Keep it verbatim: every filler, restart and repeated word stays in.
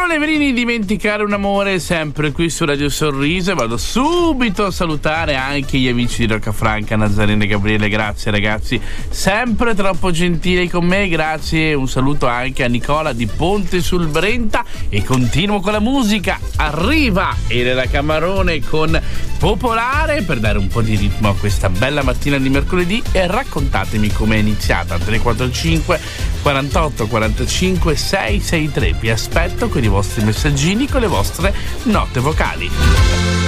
Simone Verini, Dimenticare un amore, sempre qui su Radio Sorriso. E vado subito a salutare anche gli amici di Roccafranca, Nazareno e Gabriele. Grazie ragazzi, sempre troppo gentili con me. Grazie, un saluto anche a Nicola di Ponte sul Brenta. E continuo con la musica. Arriva Elena Camarone con Popolare, per dare un po' di ritmo a questa bella mattina di mercoledì. E raccontatemi com'è iniziata. Tre quattro cinque quarantotto quarantacinque sei sei tre. Vi aspetto con i vostri messaggini, con le vostre note vocali.